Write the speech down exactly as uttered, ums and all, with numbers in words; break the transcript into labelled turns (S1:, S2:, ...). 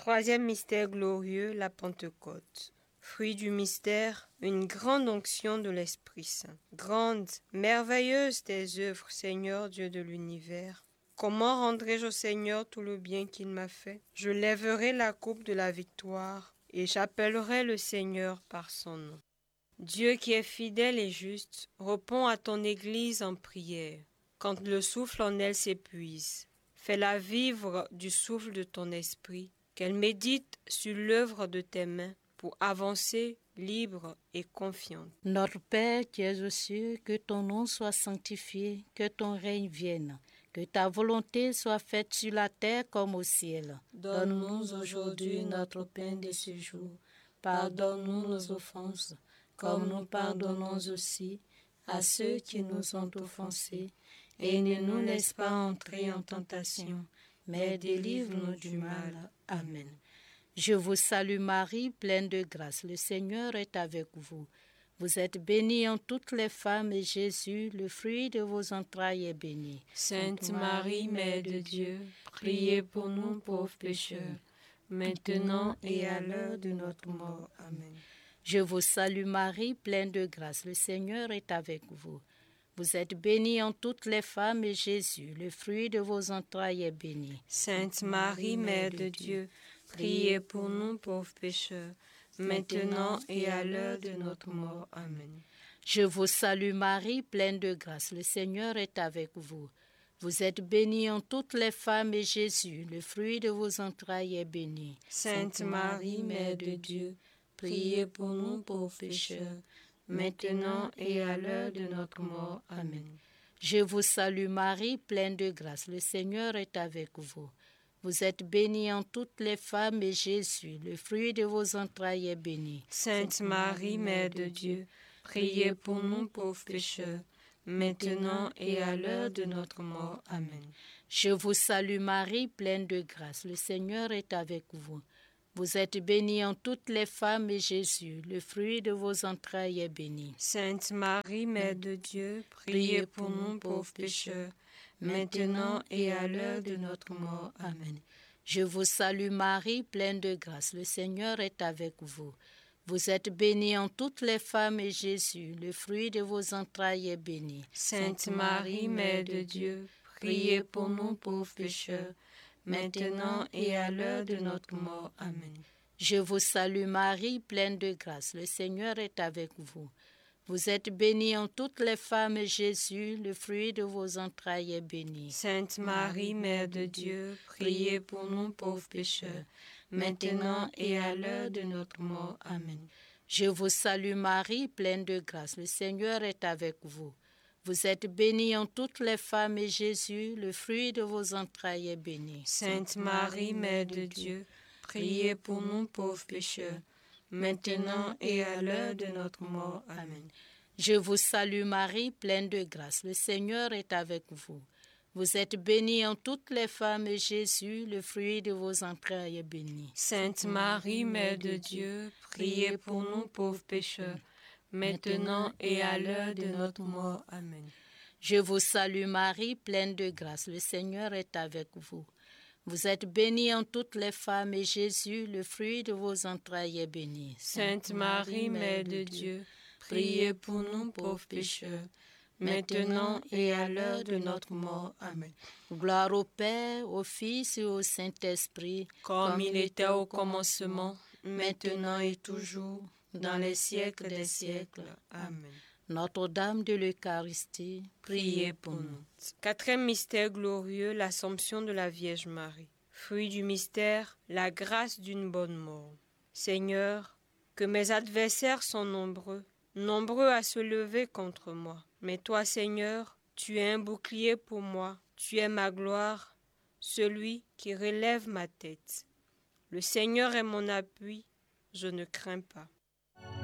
S1: Troisième mystère glorieux, la Pentecôte. Fruit du mystère, une grande onction de l'Esprit Saint. Grande, merveilleuse tes œuvres, Seigneur Dieu de l'univers. Comment rendrai-je au Seigneur tout le bien qu'il m'a fait? Je lèverai la coupe de la victoire et j'appellerai le Seigneur par son nom. Dieu qui est fidèle et juste, réponds à ton Église en prière. Quand le souffle en elle s'épuise, fais-la vivre du souffle de ton esprit, qu'elle médite sur l'œuvre de tes mains pour avancer libre et confiante.
S2: Notre Père qui es aux cieux, que ton nom soit sanctifié, que ton règne vienne, que ta volonté soit faite sur la terre comme au ciel.
S3: Donne-nous aujourd'hui notre pain de ce jour. Pardonne-nous nos offenses, comme nous pardonnons aussi à ceux qui nous ont offensés. Et ne nous laisse pas entrer en tentation, mais délivre-nous du mal. Amen.
S2: Je vous salue Marie, pleine de grâce, le Seigneur est avec vous. Vous êtes bénie en toutes les femmes et Jésus, le fruit de vos entrailles, est béni.
S3: Sainte Marie, Mère de Dieu, priez pour nous pauvres pécheurs, maintenant et à l'heure de notre mort. Amen.
S2: Je vous salue Marie, pleine de grâce, le Seigneur est avec vous. Vous êtes bénie en toutes les femmes et Jésus, le fruit de vos entrailles, est béni.
S1: Sainte Marie, Mère de Dieu, priez pour nous pauvres pécheurs, maintenant et à l'heure de notre mort. Amen.
S2: Je vous salue Marie, pleine de grâce, le Seigneur est avec vous. Vous êtes bénie en toutes les femmes et Jésus, le fruit de vos entrailles, est béni.
S1: Sainte Marie, Mère de Dieu,
S3: priez pour nous pauvres pécheurs, maintenant et à l'heure de notre mort. Amen.
S2: Je vous salue Marie, pleine de grâce, le Seigneur est avec vous. Vous êtes bénie en toutes les femmes et Jésus, le fruit de vos entrailles, est béni.
S1: Sainte Marie, Mère de Dieu, priez pour nous pauvres pécheurs, maintenant et à l'heure de notre mort. Amen.
S2: Je vous salue Marie, pleine de grâce, le Seigneur est avec vous. Vous êtes bénie en toutes les femmes et Jésus, le fruit de vos entrailles, est béni.
S1: Sainte Marie, Mère de Dieu, priez pour nous pauvres pécheurs, maintenant et à l'heure de notre mort. Amen.
S2: Je vous salue Marie, pleine de grâce, le Seigneur est avec vous. Vous êtes bénie en toutes les femmes et Jésus, le fruit de vos entrailles, est béni.
S1: Sainte Marie, Mère de Dieu, priez pour nous pauvres pécheurs, maintenant et à l'heure de notre mort. Amen.
S2: Je vous salue Marie, pleine de grâce, le Seigneur est avec vous. Vous êtes bénie en toutes les femmes et Jésus, le fruit de vos entrailles, est béni.
S1: Sainte Marie, Mère de Dieu, priez pour nous pauvres pécheurs, maintenant et à l'heure de notre mort. Amen.
S2: Je vous salue Marie, pleine de grâce, le Seigneur est avec vous. Vous êtes bénie en toutes les femmes et Jésus, le fruit de vos entrailles, est béni.
S1: Sainte Marie, Mère de Dieu, priez pour nous pauvres pécheurs, maintenant et à l'heure de notre mort. Amen.
S2: Je vous salue Marie, pleine de grâce, le Seigneur est avec vous. Vous êtes bénie en toutes les femmes et Jésus, le fruit de vos entrailles, est béni.
S1: Sainte Marie, Mère de Dieu, priez pour nous pauvres pécheurs, maintenant et à l'heure de notre mort. Amen.
S2: Je vous salue Marie, pleine de grâce, le Seigneur est avec vous. Vous êtes bénie en toutes les femmes et Jésus, le fruit de vos entrailles, est béni.
S1: Sainte Marie, Mère de Dieu, priez pour nous pauvres pécheurs, maintenant et à l'heure de notre mort. Amen.
S2: Gloire au Père, au Fils et au Saint-Esprit,
S1: comme il était au commencement, maintenant et toujours, dans les siècles des siècles. Amen.
S2: Notre-Dame de l'Eucharistie,
S1: priez pour nous. Quatrième mystère glorieux, l'Assomption de la Vierge Marie. Fruit du mystère, la grâce d'une bonne mort. Seigneur, que mes adversaires sont nombreux, nombreux à se lever contre moi. Mais toi, Seigneur, tu es un bouclier pour moi, tu es ma gloire, celui qui relève ma tête. Le Seigneur est mon appui, je ne crains pas.